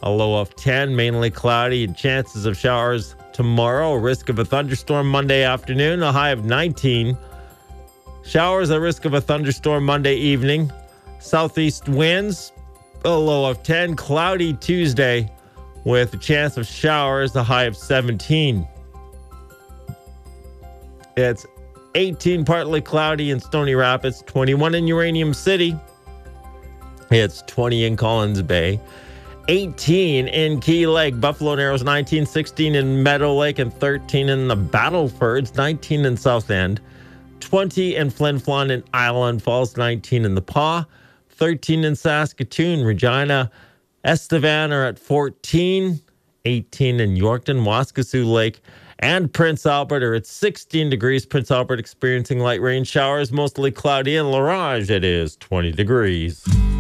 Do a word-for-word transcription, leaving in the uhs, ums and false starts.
A low of ten, mainly cloudy and chances of showers tomorrow. A risk of a thunderstorm Monday afternoon, a high of nineteen. Showers, a risk of a thunderstorm Monday evening. Southeast winds, a low of ten. Cloudy Tuesday with a chance of showers, a high of seventeen. It's eighteen, partly cloudy in Stony Rapids, twenty-one in Uranium City. It's twenty in Collins Bay, eighteen in Key Lake, Buffalo Narrows, nineteen, sixteen in Meadow Lake, and thirteen in the Battlefords, nineteen in South End, twenty in Flin Flon and Island Falls, nineteen in the Paw, thirteen in Saskatoon, Regina, Estevan are at fourteen, eighteen in Yorkton, Waskesiu Lake, and Prince Albert are at sixteen degrees. Prince Albert experiencing light rain showers, mostly cloudy. In La Ronge, it is twenty degrees.